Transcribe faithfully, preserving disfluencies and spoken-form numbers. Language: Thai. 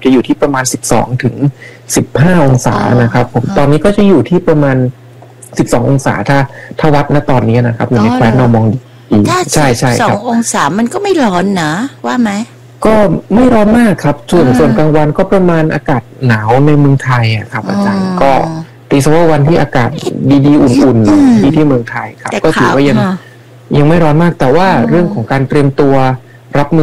จะอยู่ที่ประมาณสิบสองถึงสิบห้าองศานะครับผมตอนนี้ก็จะอยู่ที่ประมาณสิบสององศาถ้าถ้าวัดณตอนนี้นะครับอยู่ในแคว้นนอร์มองดีใช่ใช่ครับสององศามันก็ไม่ร้อนนะว่าไหมก็ไม่ร้อนมากครับส่วนส่วนกลางวันก็ประมาณอากาศหนาวในเมืองไทยอ่ะครับอาจารย์ก็ตีซะว่าวันที่อากาศดีๆอุ่นๆที่ที่เมืองไทยครับก็ถือว่ายังยังไม่ร้อนมากแต่ว่าเรื่องของการเตรียมตัวรับมือ